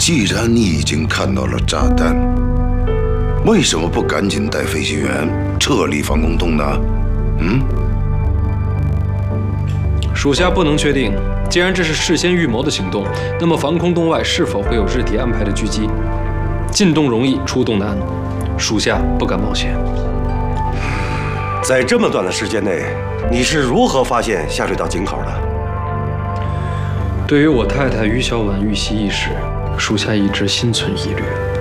既然你已经看到了炸弹，为什么不赶紧带飞行员撤离防空洞呢？ 属下不能确定。既然这是事先预谋的行动，那么防空洞外是否会有日敌安排的狙击？进洞容易，出洞难，属下不敢冒险。 在这么短的时间内，你是如何发现下水道井口的？ 对于我太太于小婉遇袭一事，属下一直心存疑虑。